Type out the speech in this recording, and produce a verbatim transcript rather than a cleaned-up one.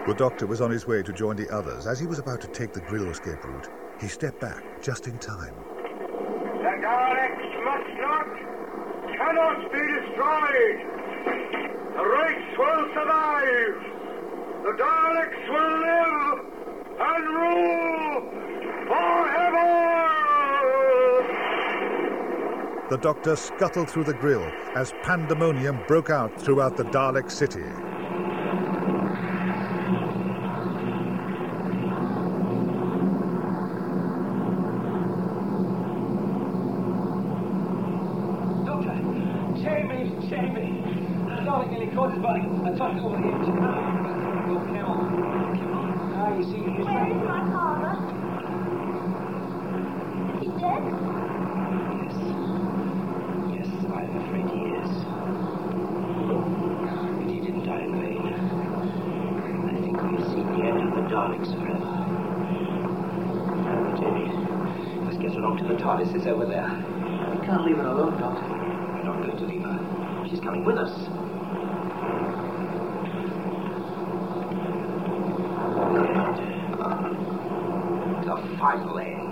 The Doctor was on his way to join the others. As he was about to take the Grill escape route, he stepped back just in time. The Daleks must not, cannot be destroyed. The race will survive. The Daleks will live and rule forever. The Doctor scuttled through the Grill as pandemonium broke out throughout the Dalek city. Caught his body. I tucked over the engine. Go, Camel. Come on. Ah, you see, here's Where is my father? Is he dead? Yes. Yes, I'm afraid he is. But he didn't die in vain. I think we've seen the end of the Daleks forever. Now, Jamie, let's get along to the TARDIS. It's over there. We can't leave her alone, Doctor. We're not going to leave her. She's coming with us. The final end.